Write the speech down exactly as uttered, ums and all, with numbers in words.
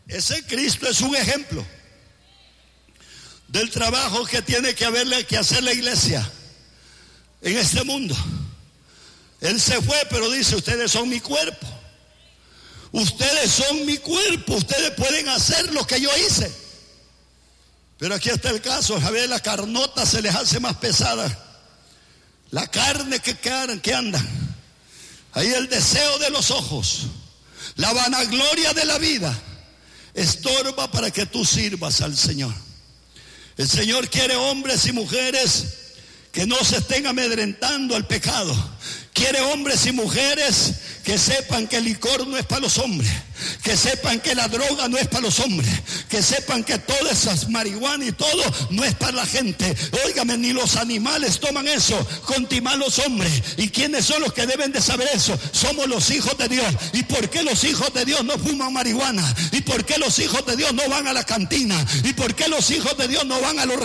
Ese Cristo es un ejemplo del trabajo que tiene que, haberle, que hacer la iglesia en este mundo. Él se fue, pero dice: ustedes son mi cuerpo. Ustedes son mi cuerpo. Ustedes pueden hacer lo que yo hice. Pero aquí está el caso. A ver, la carnota se les hace más pesada. La carne que, que andan. Ahí el deseo de los ojos. La vanagloria de la vida. Estorba para que tú sirvas al Señor. El Señor quiere hombres y mujeres que no se estén amedrentando al pecado. Quiere hombres y mujeres que sepan que el licor no es para los hombres, que sepan que la droga no es para los hombres, que sepan que todas esas marihuana y todo no es para la gente. Óigame, ni los animales toman eso, contimán los hombres. ¿Y quiénes son los que deben de saber eso? Somos los hijos de Dios. ¿Y por qué los hijos de Dios no fuman marihuana? ¿Y por qué los hijos de Dios no van a la cantina? ¿Y por qué los hijos de Dios no van a los